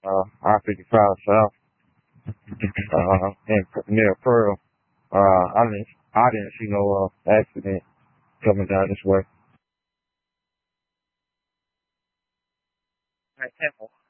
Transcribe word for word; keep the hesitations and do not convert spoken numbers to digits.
uh, I fifty-five South, uh, in, near Pearl. Uh, I didn't, I didn't see no, uh, accident coming down this way. Right, Temple.